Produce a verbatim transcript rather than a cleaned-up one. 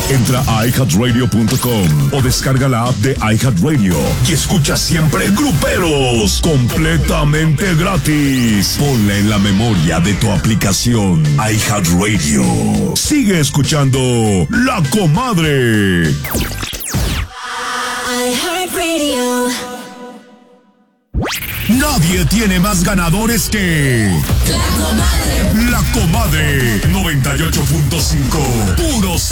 Entra a i heart radio punto com o descarga la app de iHeartRadio y escucha siempre Gruperos completamente gratis. Ponla en la memoria de tu aplicación iHeartRadio. Sigue escuchando La Comadre. iHeartRadio. Nadie tiene más ganadores que La Comadre. La Comadre noventa y ocho punto cinco. Puros